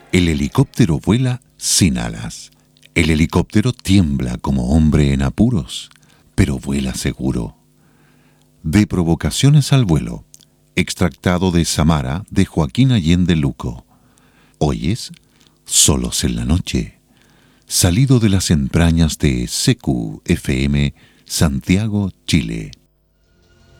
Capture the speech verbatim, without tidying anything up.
El helicóptero vuela sin alas. El helicóptero tiembla como hombre en apuros, pero vuela seguro. De Provocaciones al vuelo, extractado de Samara de Joaquín Allende Luco. Oyes Solos en la noche, salido de las entrañas de C Q F M Santiago, Chile.